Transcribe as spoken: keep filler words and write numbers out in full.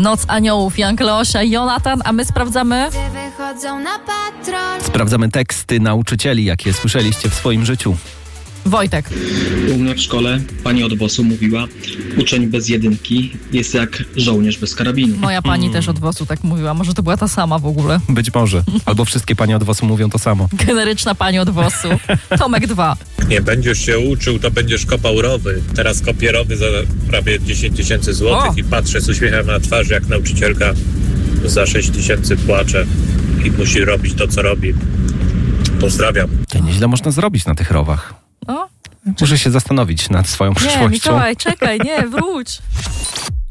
Noc Aniołów, Jan Kleosia, Jonatan, a my sprawdzamy... Sprawdzamy teksty nauczycieli, jakie słyszeliście w swoim życiu. Wojtek. U mnie w szkole pani od bosu mówiła: uczeń bez jedynki jest jak żołnierz bez karabinu. Moja pani też od wosu tak mówiła. Może to była ta sama w ogóle. Być może. Albo wszystkie panie od wosu mówią to samo. Generyczna pani od wosu. Tomek dwa. Nie będziesz się uczył, to będziesz kopał rowy. Teraz kopię rowy za prawie dziesięć tysięcy złotych O! i patrzę z uśmiechem na twarzy, jak nauczycielka za sześć tysięcy płacze i musi robić to, co robi. Pozdrawiam. To nieźle można zrobić na tych rowach. O? Muszę się zastanowić nad swoją Nie, przyszłością. Mikołaj, czekaj, nie, wróć.